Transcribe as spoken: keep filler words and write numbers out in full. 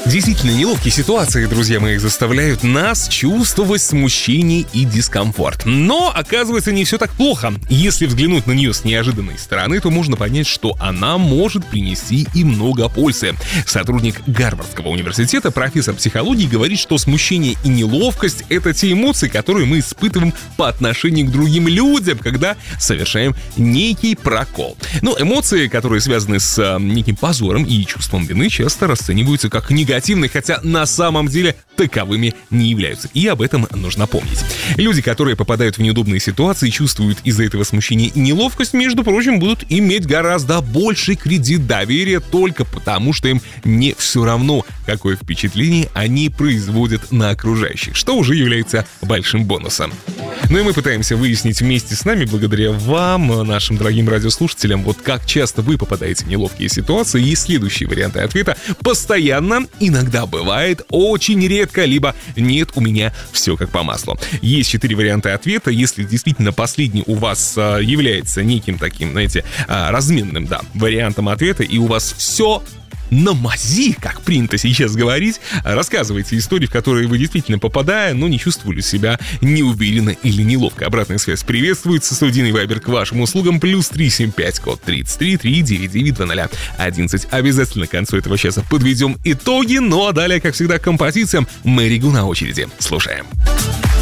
Действительно, неловкие ситуации, друзья мои, заставляют нас чувствовать смущение и дискомфорт. Но, оказывается, не все так плохо. Если взглянуть на нее с неожиданной стороны, то можно понять, что она может принести и много пользы. Сотрудник Гарвардского университета, профессор психологии, говорит, что смущение и неловкость — это те эмоции, которые мы испытываем по отношению к другим людям, когда совершаем некий прокол. Но эмоции, которые связаны с э, неким позором и чувством вины, часто расцениваются как негативные, хотя на самом деле таковыми не являются. И об этом нужно помнить. Люди, которые попадают в неудобные ситуации, чувствуют из-за этого смущение и неловкость, между прочим, будут иметь гораздо больший кредит доверия только потому, что им не все равно, какое впечатление они производят на окружающих, что уже является большим бонусом. Ну и мы пытаемся выяснить вместе с нами, благодаря вам, нашим дорогим радиослушателям, вот как часто вы попадаете в неловкие ситуации. И следующие варианты ответа: постоянно, иногда бывает, очень редко, либо нет, у меня все как по маслу. Есть четыре варианта ответа. Если действительно последний у вас а, является неким таким, знаете, а, разменным, да, вариантом ответа, и у вас все на мази, как принято сейчас говорить, рассказывайте истории, в которые вы действительно, попадая, но не чувствовали себя неуверенно или неловко. Обратная связь приветствуется. Студийный вайбер к вашим услугам. Плюс три семь пять, код тридцать три, три девять девять два ноль одиннадцать. Обязательно к концу этого часа подведем итоги. Ну а далее, как всегда, к композициям. Мэри Гу на очереди. Слушаем.